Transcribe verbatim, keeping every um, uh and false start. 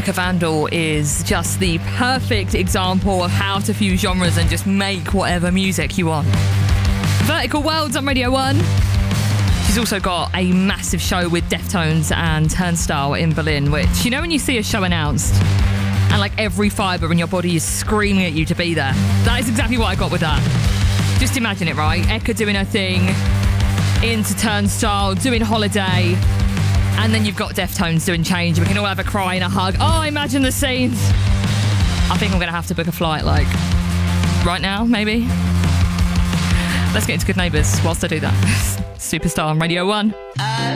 Rebecca Vandal is just the perfect example of how to fuse genres and just make whatever music you want. Vertical Worlds on Radio one. She's also got a massive show with Deftones and Turnstile in Berlin, which, you know, when you see a show announced and like every fibre in your body is screaming at you to be there, that is exactly what I got with that. Just imagine it, right? Eka doing her thing, into Turnstile, doing Holiday, and then you've got Deftones doing Change. We can all have a cry and a hug. Oh, imagine the scenes. I think I'm going to have to book a flight, like, right now, maybe. Let's get into Good Neighbours whilst I do that. Superstar on Radio one. I